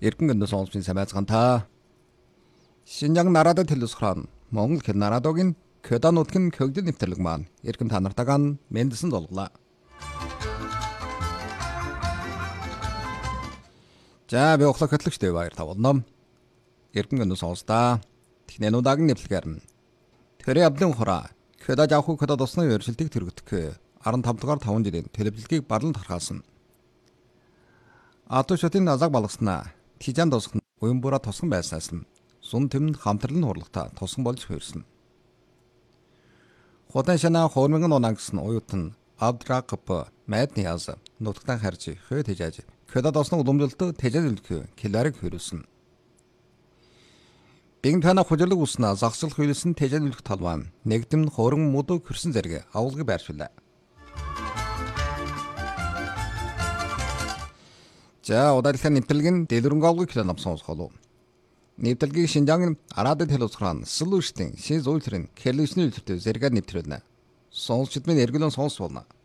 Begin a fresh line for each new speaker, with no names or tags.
Эргэн гэнэ сонсогчдын сайн байцгаана. Шинжаан нарадад хэлсхран Монгол хэл нарадогийн Кёда нутгийн Кёгдэн нэвтрэлэг маань эргэн та нартайгаа мэндсэн долглаа. За би ухлах хөтлөгчтэй баяр тавуулна. Эргэн гэнэ сонстаа. Технэн удагийн нэвтрэлгээр нь Төрийн авлын хураа Кёда жавхуу Кёда тусны өршөлтийг тэргэгдэх 15 дугаар 5 жилийн төлөвлөлтийг барлан тархаасан. Ато шотын азаг балгаснаа Тижан тосгон уянбуура тосгон байснаас нь сун тэмд хамтралын хурлагта тосгон болж хөрсөн. Хотын шана хоормын онагс нь уютан Абдракп мэдний яз нутагтан харж хөөд хижааж Кёда тосны уламжлалт тэжээлэлгүй киларыг хөрүүлсэн. Бинг тана хужирлог уснаа загсрал хөрүүлсэн тэжээлэлх талбай нэгдэм хоорон муд хөрсөн зэрэг авалгыг байршууллаа. За удаалхын нэвтрэлгийн дэлгэрэнголгүй клан амсан усголоо. Нэвтрэлгийг Шинжаангийн Арадад хэлсхран Слүүштийн шин зөөлрийн кэлэшний үлдэлтэй зэрэг нэвтрүүлнэ. Сонсчид минь эргэлэн сонсволно.